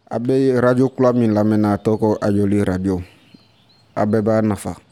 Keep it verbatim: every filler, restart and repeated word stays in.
A bɛ radio kula min lamɛnna a tɔgɔ ko Ayoli radio a bɛɛ b'a nafa.